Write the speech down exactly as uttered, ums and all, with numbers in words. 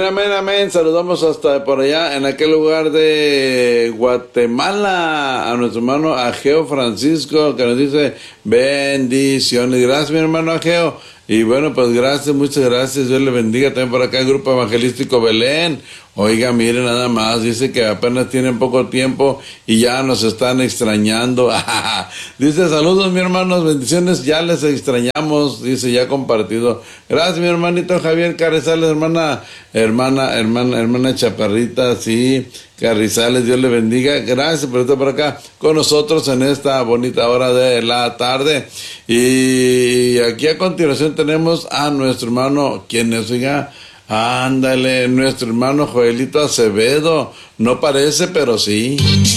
amén, amén. Saludamos hasta por allá, en aquel lugar de Guatemala, a nuestro hermano Ageo Francisco, que nos dice bendiciones. Gracias, mi hermano Ageo. Y bueno, pues gracias, muchas gracias. Dios le bendiga también por acá el Grupo Evangelístico Belén. Oiga, miren nada más, dice que apenas tienen poco tiempo y ya nos están extrañando. Dice, saludos mi hermanos, bendiciones, ya les extrañamos, dice, ya compartido. Gracias mi hermanito Javier Carrizales, hermana, hermana, hermana, hermana Chaparrita, sí, Carrizales, Dios le bendiga. Gracias por estar por acá con nosotros en esta bonita hora de la tarde. Y aquí a continuación tenemos a nuestro hermano, quien es, oiga, ándale, nuestro hermano Joelito Acevedo. No parece, pero sí.